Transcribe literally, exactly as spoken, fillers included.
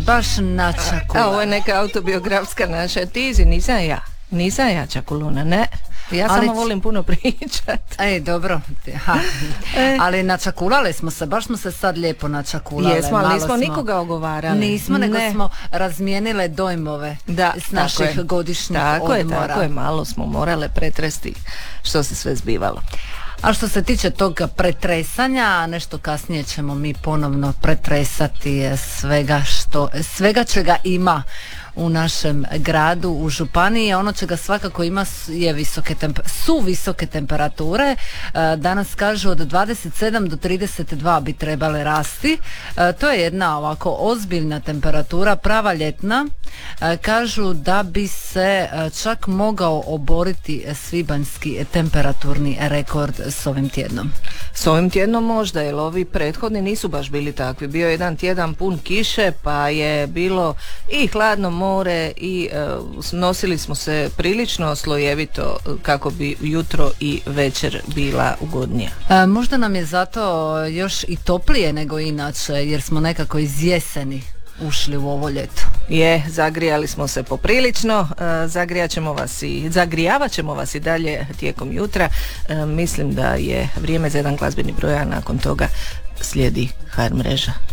Baš na Čakulale. A ovo je neka autobiografska naša tizi, nisam ja. Nisam ja Čakuluna, ne. Ja Ali samo c- volim puno pričati. Ej, dobro. Ha. E. Ali načakulale smo se, baš smo se sad lijepo načakulale. Jesmo, ali Malo nismo smo- nikoga ogovarali. Nismo, nego Ne. smo razmijenile dojmove Da, s tako naših je. godišnjih Tako je, odmora. tako je, malo smo morale pretresti što se sve zbivalo. A što se tiče tog pretresanja, nešto kasnije ćemo mi ponovno pretresati svega što, svega čega ima u našem gradu, u županiji. Ono čega svakako ima je visoke temp- su visoke temperature. E, danas kažu od dvadeset sedam do trideset dva bi trebale rasti. E, to je jedna ovako ozbiljna temperatura, prava ljetna. E, kažu da bi se e, čak mogao oboriti svibanjski temperaturni rekord s ovim tjednom. S ovim tjednom možda, jer ovi prethodni nisu baš bili takvi. Bio je jedan tjedan pun kiše, pa je bilo i hladno more i e, nosili smo se prilično slojevito kako bi jutro i večer bila ugodnija. E, možda nam je zato još i toplije nego inače, jer smo nekako iz jeseni ušli u ovo ljeto. Je, zagrijali smo se poprilično, e, zagrijat ćemo vas i zagrijavat ćemo vas i dalje tijekom jutra. E, mislim da je vrijeme za jedan glazbeni broj, a nakon toga slijedi ha er mreža.